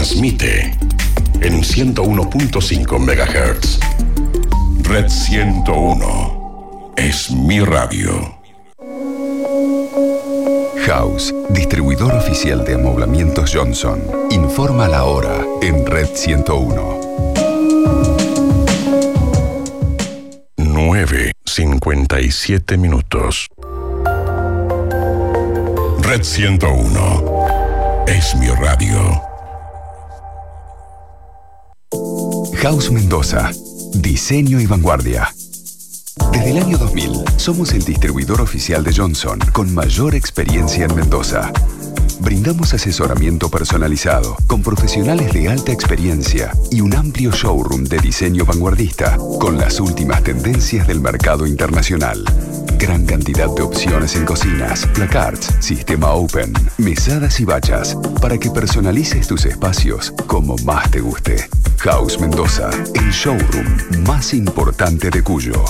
transmite en 101.5 MHz. Red 101 es mi radio. House, distribuidor oficial de amoblamientos Johnson, informa la hora en Red 101. 9:57 minutos. Red 101 es mi radio. House Mendoza, diseño y vanguardia. Desde el año 2000, somos el distribuidor oficial de Johnson con mayor experiencia en Mendoza. Brindamos asesoramiento personalizado con profesionales de alta experiencia y un amplio showroom de diseño vanguardista con las últimas tendencias del mercado internacional. Gran cantidad de opciones en cocinas, placards, sistema open, mesadas y bachas para que personalices tus espacios como más te guste. House Mendoza, el showroom más importante de Cuyo.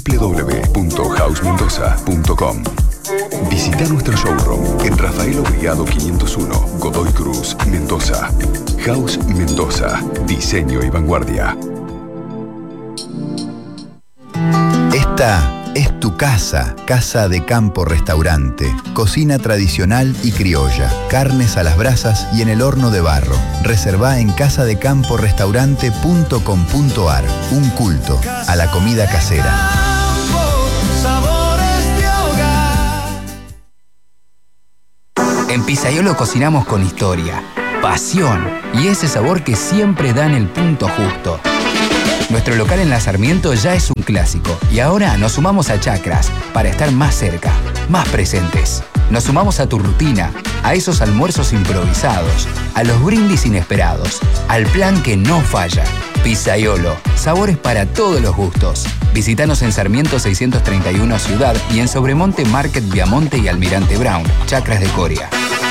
www.housemendoza.com. Visita nuestro showroom en Rafael Obligado 501, Godoy Cruz, Mendoza. House Mendoza, diseño y vanguardia. Esta es tu casa, Casa de Campo Restaurante. Cocina tradicional y criolla, carnes a las brasas y en el horno de barro. Reservá en casadecamporestaurante.com.ar. Un culto a la comida casera. En Pizzaiolo cocinamos con historia, pasión y ese sabor que siempre da en el punto justo. Nuestro local en La Sarmiento ya es un clásico y ahora nos sumamos a Chacras para estar más cerca, más presentes. Nos sumamos a tu rutina, a esos almuerzos improvisados, a los brindis inesperados, al plan que no falla. Pizzaiolo, sabores para todos los gustos. Visítanos en Sarmiento 631 Ciudad y en Sobremonte Market Viamonte y Almirante Brown, Chacras de Coria.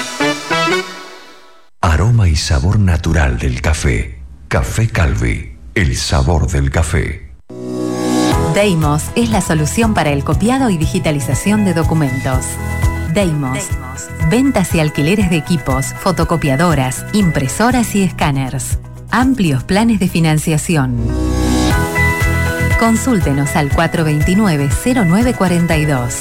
Aroma y sabor natural del café. Café Calvi. El sabor del café. Deimos es la solución para el copiado y digitalización de documentos. Deimos. Ventas y alquileres de equipos, fotocopiadoras, impresoras y escáneres. Amplios planes de financiación. Consúltenos al 429-0942.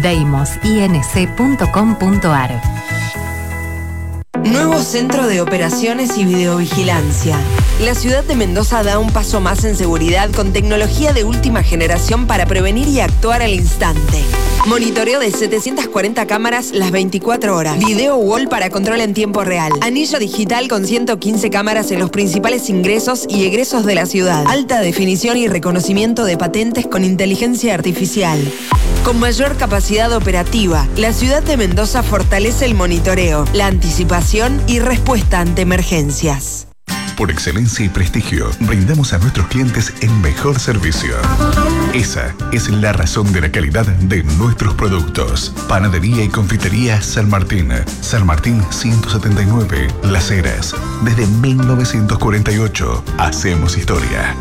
deimosinc.com.ar. Nuevo Centro de Operaciones y Videovigilancia. La ciudad de Mendoza da un paso más en seguridad con tecnología de última generación para prevenir y actuar al instante. Monitoreo de 740 cámaras las 24 horas. Video wall para control en tiempo real. Anillo digital con 115 cámaras en los principales ingresos y egresos de la ciudad. Alta definición y reconocimiento de patentes con inteligencia artificial. Con mayor capacidad operativa, la ciudad de Mendoza fortalece el monitoreo, la anticipación y respuesta ante emergencias. Por excelencia y prestigio, brindamos a nuestros clientes el mejor servicio. Esa es la razón de la calidad de nuestros productos. Panadería y confitería San Martín. San Martín 179, Las Heras. Desde 1948, hacemos historia.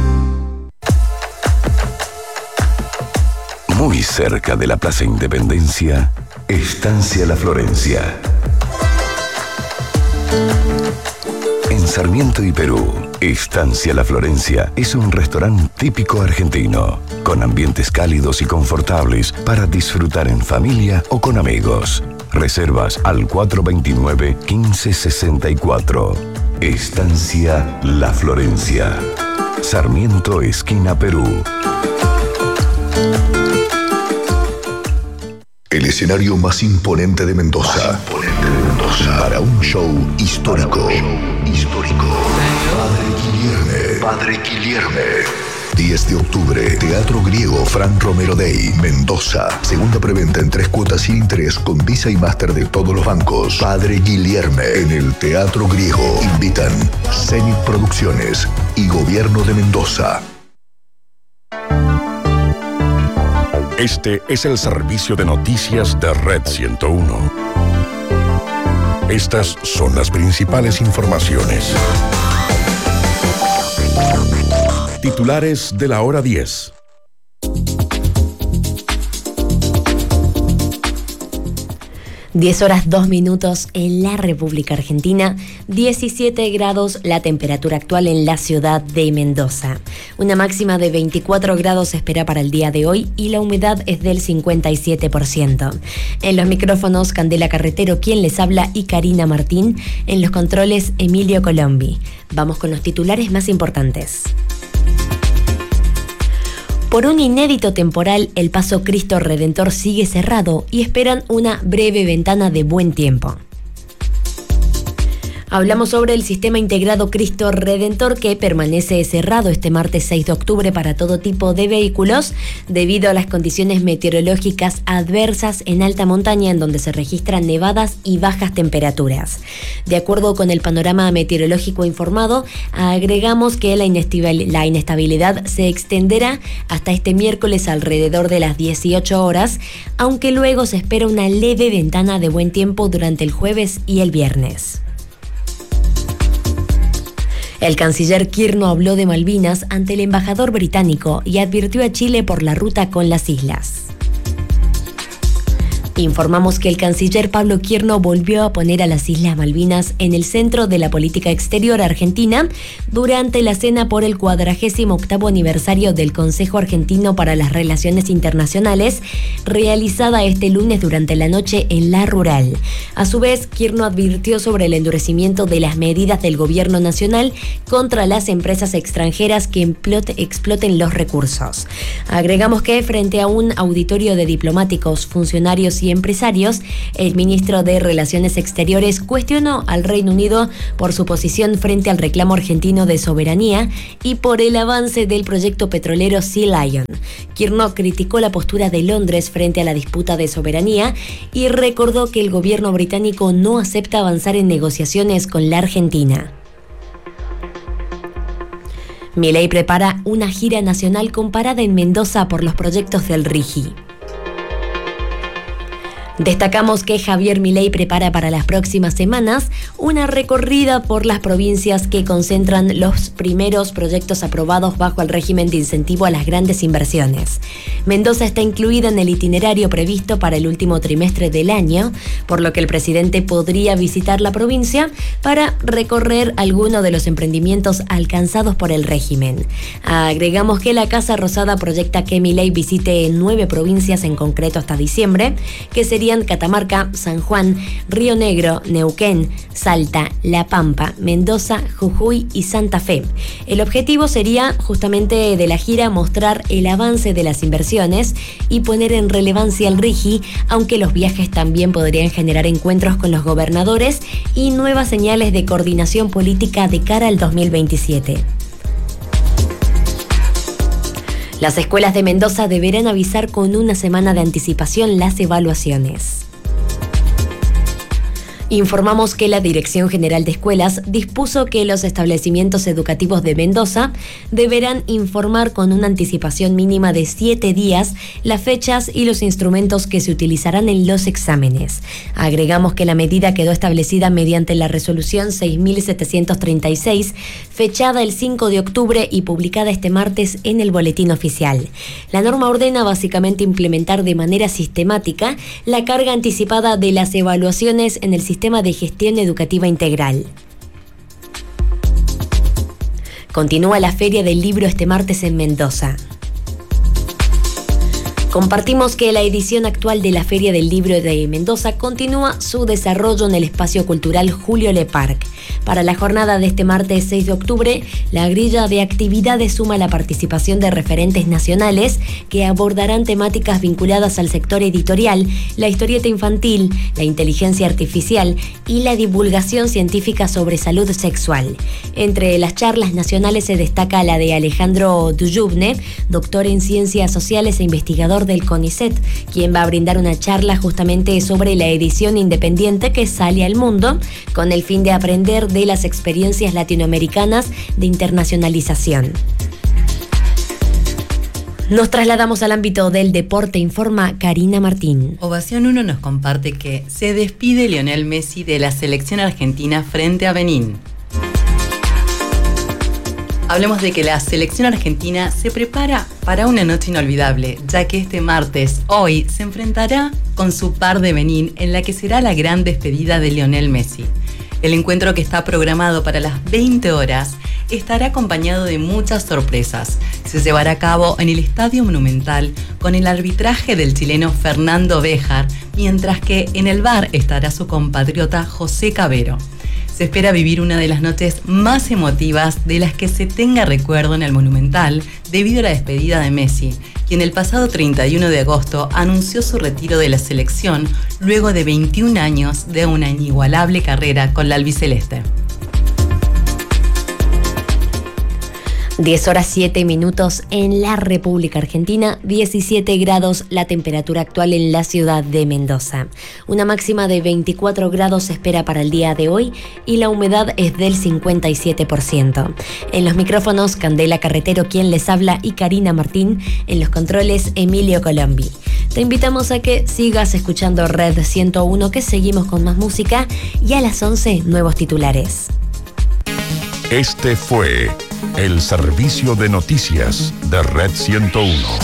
Muy cerca de la Plaza Independencia, Estancia La Florencia. En Sarmiento y Perú, Estancia La Florencia es un restaurante típico argentino, con ambientes cálidos y confortables para disfrutar en familia o con amigos. Reservas al 429-1564. Estancia La Florencia. Sarmiento, esquina Perú. El escenario más imponente de Mendoza. Para un show histórico. Padre Guilherme. 10 de octubre, Teatro Griego Fran Romero Day, Mendoza. Segunda preventa en 3 cuotas sin interés con Visa y Máster de todos los bancos. Padre Guilherme en el Teatro Griego. Invitan Zenit Producciones y Gobierno de Mendoza. Este es el servicio de noticias de Red 101. Estas son las principales informaciones. Titulares de la hora 10. 10:02 en la República Argentina, 17 grados la temperatura actual en la ciudad de Mendoza. Una máxima de 24 grados se espera para el día de hoy y la humedad es del 57%. En los micrófonos, Candela Carretero, quien les habla, y Karina Martín. En los controles, Emilio Colombi. Vamos con los titulares más importantes. Por un inédito temporal, el Paso Cristo Redentor sigue cerrado y esperan una breve ventana de buen tiempo. Hablamos sobre el sistema integrado Cristo Redentor, que permanece cerrado este martes 6 de octubre para todo tipo de vehículos debido a las condiciones meteorológicas adversas en alta montaña, en donde se registran nevadas y bajas temperaturas. De acuerdo con el panorama meteorológico informado, agregamos que la inestabilidad se extenderá hasta este miércoles alrededor de las 18 horas, aunque luego se espera una leve ventana de buen tiempo durante el jueves y el viernes. El canciller Quirno habló de Malvinas ante el embajador británico y advirtió a Chile por la ruta con las islas. Informamos que el canciller Pablo Quirno volvió a poner a las Islas Malvinas en el centro de la política exterior argentina durante la cena por el 48º aniversario del Consejo Argentino para las Relaciones Internacionales, realizada este lunes durante la noche en La Rural. A su vez, Quirno advirtió sobre el endurecimiento de las medidas del gobierno nacional contra las empresas extranjeras que exploten los recursos. Agregamos que frente a un auditorio de diplomáticos, funcionarios y empresarios, el ministro de Relaciones Exteriores cuestionó al Reino Unido por su posición frente al reclamo argentino de soberanía y por el avance del proyecto petrolero Sea Lion. Quirno criticó la postura de Londres frente a la disputa de soberanía y recordó que el gobierno británico no acepta avanzar en negociaciones con la Argentina. Milei prepara una gira nacional con parada en Mendoza por los proyectos del RIGI. Destacamos que Javier Milei prepara para las próximas semanas una recorrida por las provincias que concentran los primeros proyectos aprobados bajo el régimen de incentivo a las grandes inversiones. Mendoza está incluida en el itinerario previsto para el último trimestre del año, por lo que el presidente podría visitar la provincia para recorrer alguno de los emprendimientos alcanzados por el régimen. Agregamos que la Casa Rosada proyecta que Milei visite 9 provincias en concreto hasta diciembre, que serían Catamarca, San Juan, Río Negro, Neuquén, Salta, La Pampa, Mendoza, Jujuy y Santa Fe. El objetivo sería justamente de la gira mostrar el avance de las inversiones y poner en relevancia el RIGI, aunque los viajes también podrían generar encuentros con los gobernadores y nuevas señales de coordinación política de cara al 2027. Las escuelas de Mendoza deberán avisar con una semana de anticipación las evaluaciones. Informamos que la Dirección General de Escuelas dispuso que los establecimientos educativos de Mendoza deberán informar con una anticipación mínima de 7 días las fechas y los instrumentos que se utilizarán en los exámenes. Agregamos que la medida quedó establecida mediante la resolución 6.736, fechada el 5 de octubre y publicada este martes en el Boletín Oficial. La norma ordena básicamente implementar de manera sistemática la carga anticipada de las evaluaciones en el sistema de gestión educativa integral. Continúa la Feria del Libro este martes en Mendoza. Compartimos que la edición actual de la Feria del Libro de Mendoza continúa su desarrollo en el espacio cultural Julio Leparc. Para la jornada de este martes 6 de octubre, la grilla de actividades suma la participación de referentes nacionales que abordarán temáticas vinculadas al sector editorial, la historieta infantil, la inteligencia artificial y la divulgación científica sobre salud sexual. Entre las charlas nacionales se destaca la de Alejandro Duyubne, doctor en ciencias sociales e investigador del CONICET, quien va a brindar una charla justamente sobre la edición independiente que sale al mundo con el fin de aprender de las experiencias latinoamericanas de internacionalización. Nos trasladamos al ámbito del deporte, informa Karina Martín. Ovación 1 nos comparte que se despide Lionel Messi de la selección argentina frente a Benín. Hablemos de que la selección argentina se prepara para una noche inolvidable, ya que este martes, hoy, se enfrentará con su par de Benín en la que será la gran despedida de Lionel Messi. El encuentro, que está programado para las 20 horas, estará acompañado de muchas sorpresas. Se llevará a cabo en el Estadio Monumental con el arbitraje del chileno Fernando Béjar, mientras que en el bar estará su compatriota José Cabero. Se espera vivir una de las noches más emotivas de las que se tenga recuerdo en el Monumental debido a la despedida de Messi, quien el pasado 31 de agosto anunció su retiro de la selección luego de 21 años de una inigualable carrera con la albiceleste. 10 horas 7 minutos en la República Argentina, 17 grados la temperatura actual en la ciudad de Mendoza. Una máxima de 24 grados se espera para el día de hoy y la humedad es del 57%. En los micrófonos, Candela Carretero, quien les habla, y Karina Martín. En los controles, Emilio Colombi. Te invitamos a que sigas escuchando Red 101, que seguimos con más música, y a las 11, nuevos titulares. Este fue el servicio de noticias de Red 101.